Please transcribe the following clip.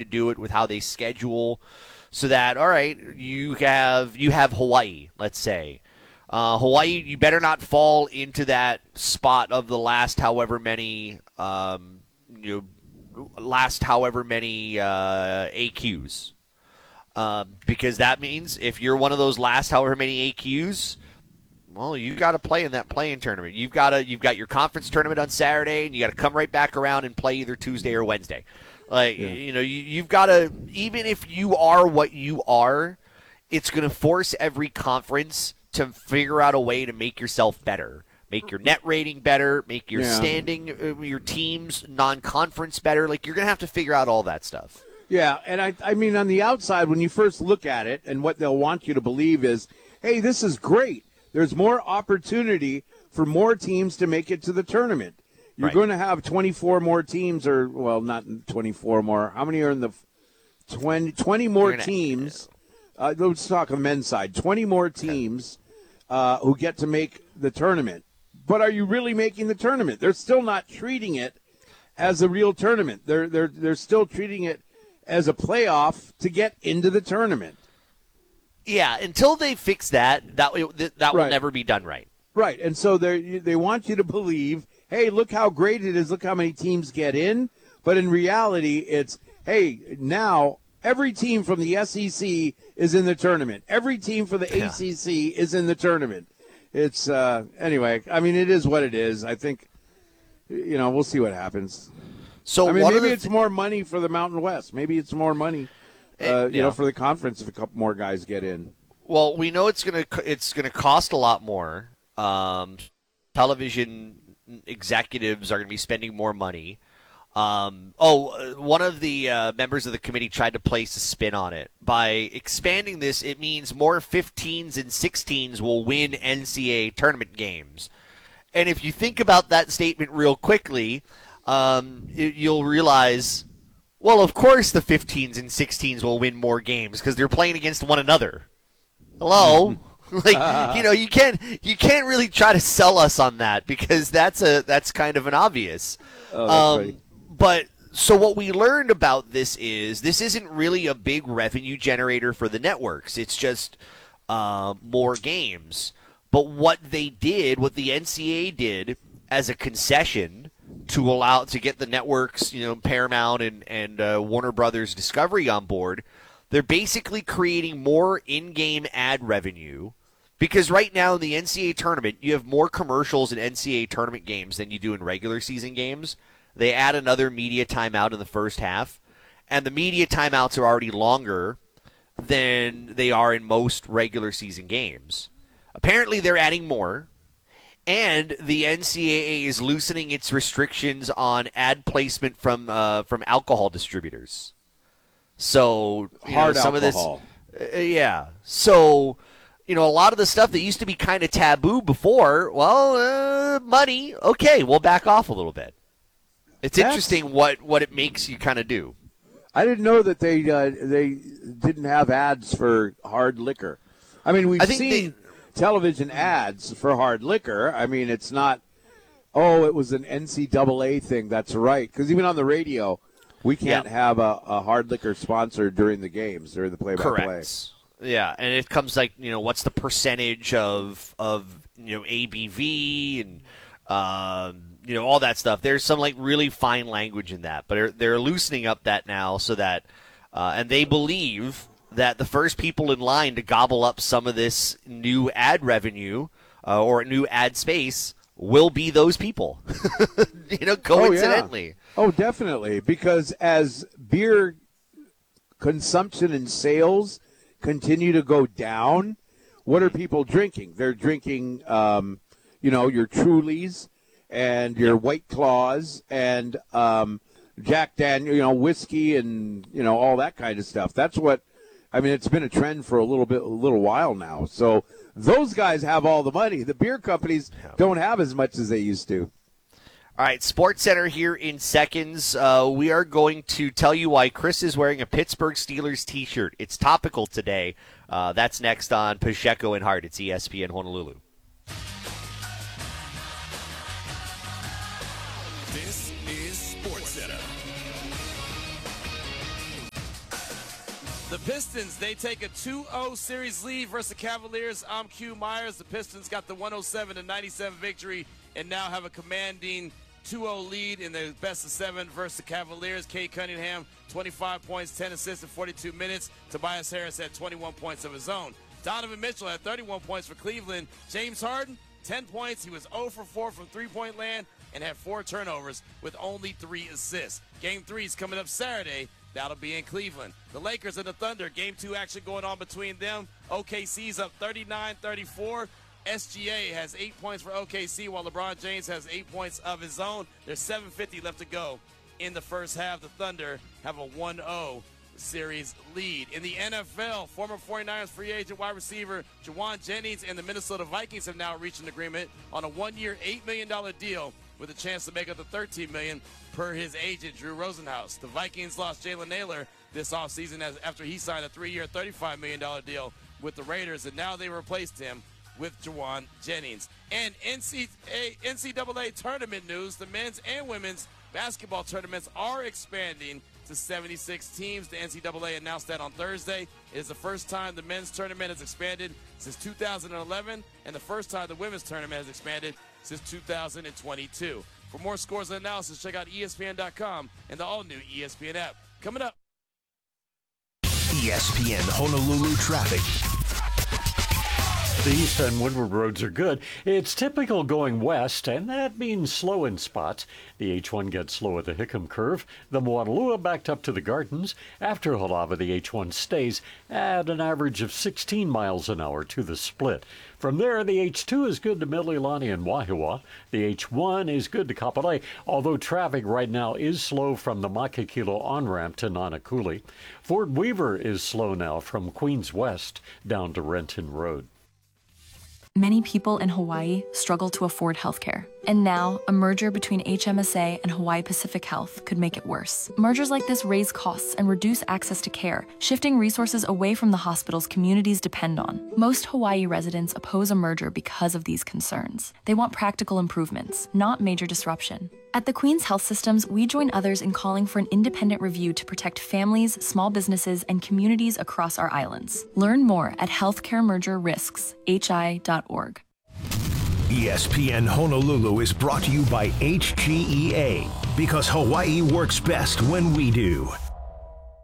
do it with how they schedule, so that, all right, you have Hawaii, let's say. Hawaii, you better not fall into that spot of the last however many AQs. Because that means if you're one of those last however many AQs, well, you got to play in that play-in tournament. You've got your conference tournament on Saturday, and you got to come right back around and play either Tuesday or Wednesday. You've got to, even if you are what you are, it's going to force every conference to figure out a way to make yourself better. Make your net rating better, make your standing, your team's non-conference better. Like, you're going to have to figure out all that stuff. Yeah, and I mean, on the outside, when you first look at it, and what they'll want you to believe is, hey, this is great. There's more opportunity for more teams to make it to the tournament. You're going to have 24 more teams, or, well, not 24 more. How many are in the 20 more teams? Let's talk on the men's side. 20 more teams who get to make the tournament. But are you really making the tournament? They're still not treating it as a real tournament. They're still treating it as a playoff to get into the tournament. Yeah, until they fix that will never be done right. Right, and so they want you to believe, hey, look how great it is, look how many teams get in. But in reality, it's, hey, now every team from the SEC is in the tournament. Every team for the ACC is in the tournament. It's, anyway, I mean, it is what it is. I think, we'll see what happens. So I mean, maybe it's more money for the Mountain West. Maybe it's more money, for the conference if a couple more guys get in. Well, we know it's gonna cost a lot more. Television executives are going to be spending more money. One of the members of the committee tried to place a spin on it. By expanding this, it means more 15s and 16s will win NCAA tournament games. And if you think about that statement real quickly, you'll realize, well, of course the 15s and 16s will win more games because they're playing against one another. Hello? You can't really try to sell us on that because that's kind of an obvious. But so what we learned about this isn't really a big revenue generator for the networks. It's just more games. But what the NCAA did as a concession to get the networks, Paramount and Warner Brothers Discovery on board, they're basically creating more in-game ad revenue. Because right now in the NCAA tournament, you have more commercials in NCAA tournament games than you do in regular season games. They add another media timeout in the first half, and the media timeouts are already longer than they are in most regular season games. Apparently they're adding more, and the NCAA is loosening its restrictions on ad placement from alcohol distributors. So hard some alcohol. Of this, So a lot of the stuff that used to be kind of taboo before, money, okay, we'll back off a little bit. It's interesting what it makes you kind of do. I didn't know that they didn't have ads for hard liquor. I mean, we've seen television ads for hard liquor. I mean, it's not, it was an NCAA thing. That's right. Because even on the radio, we can't have a hard liquor sponsor during the games, during the play-by-play. Correct. Yeah, and it comes like, what's the percentage of ABV and, all that stuff. There's some like really fine language in that, but they're loosening up that now so that, and they believe that the first people in line to gobble up some of this new ad revenue or new ad space will be those people, coincidentally. Oh, definitely, because as beer consumption and sales continue to go down, what are people drinking? They're drinking, your Trulies and your White Claws and Jack Daniel, whiskey and, all that kind of stuff. That's what, it's been a trend for a little while now. So those guys have all the money. The beer companies don't have as much as they used to. All right, SportsCenter here in seconds. We are going to tell you why Chris is wearing a Pittsburgh Steelers T-shirt. It's topical today. That's next on Pacheco and Hart. It's ESPN Honolulu. This is SportsCenter. The Pistons, they take a 2-0 series lead versus the Cavaliers. I'm Q Myers. The Pistons got the 107-97 victory and now have a commanding 2-0 lead in the best of 7 versus the Cavaliers. Cade Cunningham, 25 points, 10 assists in 42 minutes. Tobias Harris had 21 points of his own. Donovan Mitchell had 31 points for Cleveland. James Harden, 10 points. He was 0 for 4 from three-point land and had 4 turnovers with only 3 assists. Game 3 is coming up Saturday. That'll be in Cleveland. The Lakers and the Thunder, Game 2 action going on between them. OKC's up 39-34. SGA has 8 points for OKC, while LeBron James has 8 points of his own. There's 7:50 left to go in the first half. The Thunder have a 1-0 series lead. In the NFL, former 49ers free agent wide receiver Jauan Jennings and the Minnesota Vikings have now reached an agreement on a 1-year, $8 million deal with a chance to make up the $13 million per his agent, Drew Rosenhaus. The Vikings lost Jalen Naylor this offseason after he signed a 3-year, $35 million deal with the Raiders, and now they replaced him with Jauan Jennings. And NCAA tournament news, the men's and women's basketball tournaments are expanding to 76 teams. The NCAA announced that on Thursday. It is the first time the men's tournament has expanded since 2011, and the first time the women's tournament has expanded since 2022. For more scores and analysis, check out ESPN.com and the all-new ESPN app. Coming up, ESPN Honolulu traffic. The east and windward roads are good. It's typical going west, and that means slow in spots. The H1 gets slow at the Hickam curve. The Moanalua backed up to the Gardens. After Halava, the H1 stays at an average of 16 miles an hour to the split. From there, the H2 is good to Mililani and Wahiawa. The H1 is good to Kapolei, although traffic right now is slow from the Makakilo on-ramp to Nanakuli. Fort Weaver is slow now from Queens West down to Renton Road. Many people in Hawaii struggle to afford healthcare. And now, a merger between HMSA and Hawaii Pacific Health could make it worse. Mergers like this raise costs and reduce access to care, shifting resources away from the hospitals communities depend on. Most Hawaii residents oppose a merger because of these concerns. They want practical improvements, not major disruption. At the Queen's Health Systems, we join others in calling for an independent review to protect families, small businesses, and communities across our islands. Learn more at healthcaremergerrisks.hi.org. ESPN Honolulu is brought to you by HGEA, because Hawaii works best when we do.